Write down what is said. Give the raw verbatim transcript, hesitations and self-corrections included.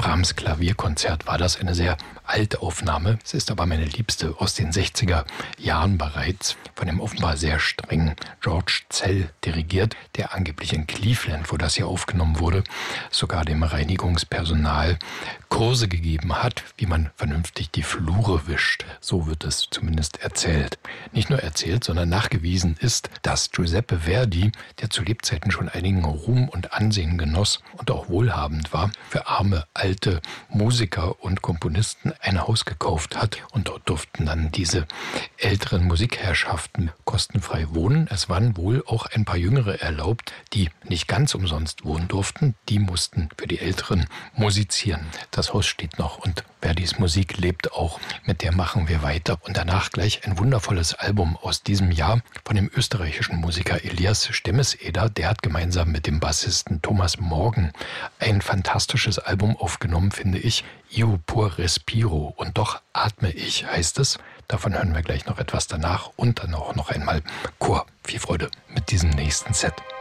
Brahms Klavierkonzert war das, eine sehr alte Aufnahme. Es ist aber meine liebste aus den sechziger Jahren bereits, von dem offenbar sehr strengen George Szell dirigiert, der angeblich in Cleveland, wo das hier aufgenommen wurde, sogar dem Reinigungspersonal Kurse gegeben hat, wie man vernünftig die Flure wischt. So wird es zumindest erzählt. Nicht nur erzählt, sondern nachgewiesen ist, dass Giuseppe Verdi, der zu Lebzeiten schon einigen Ruhm und Ansehen genoss und auch wohlhabend war, für arme, alte Musiker und Komponisten ein Haus gekauft hat. Und dort durften dann diese älteren Musikherrschaften kostenfrei wohnen. Es waren wohl auch ein paar Jüngere erlaubt, die nicht ganz umsonst wohnen durften. Die mussten für die Älteren musizieren. Das Haus steht noch und Verdis Musik lebt auch. Mit der machen wir weiter. Und danach gleich ein wundervolles Album aus diesem Jahr von dem österreichischen Musiker Elias Stemmeseder. Der hat gemeinsam mit dem Bassisten Thomas Morgen ein fantastisches Album aufgenommen, finde ich. Io pur respiro. Und doch atme ich, heißt es. Davon hören wir gleich noch etwas danach. Und dann auch noch einmal Chor. Viel Freude mit diesem nächsten Set.